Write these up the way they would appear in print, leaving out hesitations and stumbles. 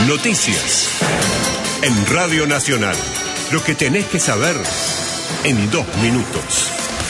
Noticias. En Radio Nacional. Lo que tenés que saber en 2 minutos.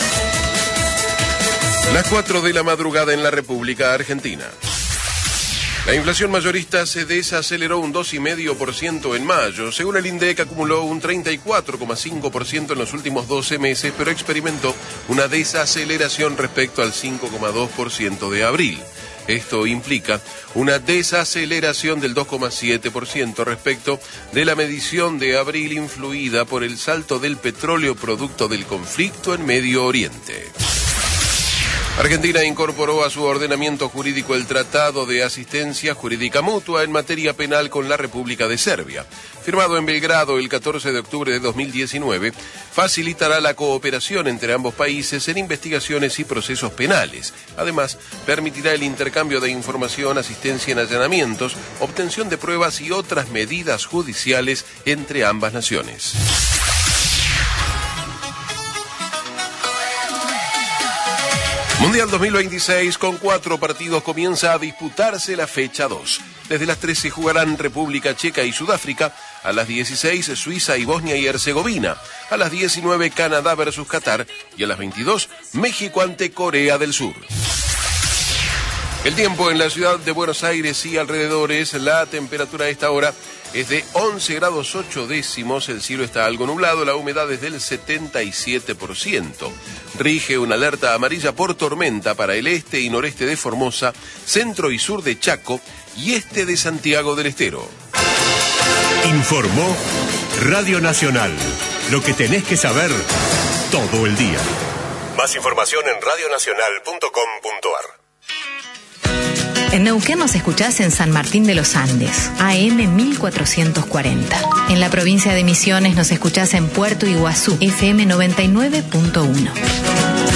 Las 4 de la madrugada en la República Argentina. La inflación mayorista se desaceleró un 2,5% en mayo. Según el INDEC, acumuló un 34,5% en los últimos 12 meses, pero experimentó una desaceleración respecto al 5,2% de abril. Esto implica una desaceleración del 2,7% respecto de la medición de abril influida por el salto del petróleo producto del conflicto en Medio Oriente. Argentina incorporó a su ordenamiento jurídico el Tratado de Asistencia Jurídica Mutua en materia penal con la República de Serbia. Firmado en Belgrado el 14 de octubre de 2019, facilitará la cooperación entre ambos países en investigaciones y procesos penales. Además, permitirá el intercambio de información, asistencia en allanamientos, obtención de pruebas y otras medidas judiciales entre ambas naciones. Mundial 2026, con 4 partidos, comienza a disputarse la fecha 2. Desde las 13 jugarán República Checa y Sudáfrica, a las 16 Suiza y Bosnia y Herzegovina, a las 19 Canadá versus Qatar y a las 22 México ante Corea del Sur. El tiempo en la ciudad de Buenos Aires y alrededores, la temperatura a esta hora es de 11 grados 8 décimos, el cielo está algo nublado, la humedad es del 77%. Rige una alerta amarilla por tormenta para el este y noreste de Formosa, centro y sur de Chaco y este de Santiago del Estero. Informó Radio Nacional. Lo que tenés que saber todo el día. Más información en radionacional.com.ar. En Neuquén nos escuchás en San Martín de los Andes, AM 1440. En la provincia de Misiones nos escuchás en Puerto Iguazú, FM 99.1.